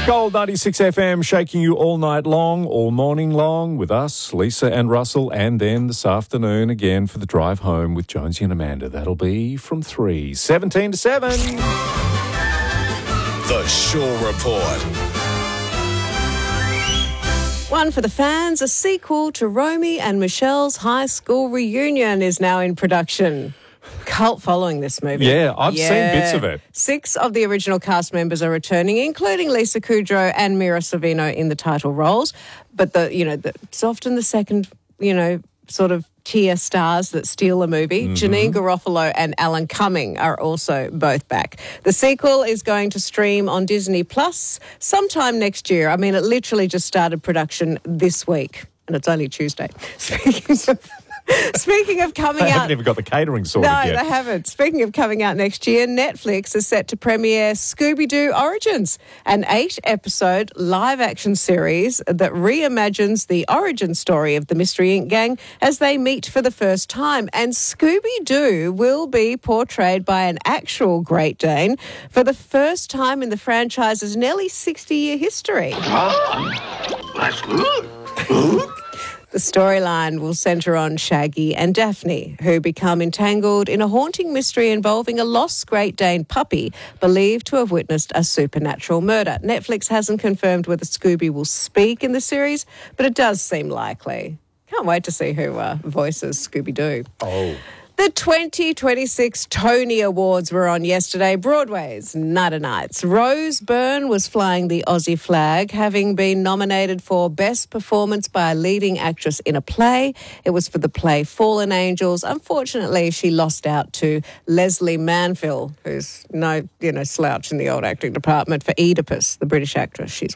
Gold 96 FM, shaking you all night long, all morning long with us, Lisa and Russell, and then this afternoon again for the drive home with Jonesy and Amanda. That'll be from 3, 17 to 7. The Shaw Report. One for the fans, a sequel to Romy and Michelle's high school reunion is now in production. Cult following this movie. Yeah, I've seen bits of it. 6 of the original cast members are returning, including Lisa Kudrow and Mira Sorvino in the title roles. But it's often the second, sort of tier stars that steal a movie. Janine Garofalo and Alan Cumming are also both back. The sequel is going to stream on Disney Plus sometime next year. I mean, it literally just started production this week, and it's only Tuesday. Speaking of coming out... They haven't even got the catering sorted yet. No, they haven't. Speaking of coming out next year, Netflix is set to premiere Scooby-Doo Origins, an 8-episode live-action series that reimagines the origin story of the Mystery Inc. gang as they meet for the first time. And Scooby-Doo will be portrayed by an actual Great Dane for the first time in the franchise's nearly 60-year history. That's good. The storyline will centre on Shaggy and Daphne, who become entangled in a haunting mystery involving a lost Great Dane puppy believed to have witnessed a supernatural murder. Netflix hasn't confirmed whether Scooby will speak in the series, but it does seem likely. Can't wait to see who voices Scooby-Doo. Oh. The 2026 Tony Awards were on yesterday. Broadway's Night of Nights. Rose Byrne was flying the Aussie flag, having been nominated for Best Performance by a Leading Actress in a Play. It was for the play Fallen Angels. Unfortunately, she lost out to Leslie Manville, who's no slouch in the old acting department, for Oedipus, the British actress. She's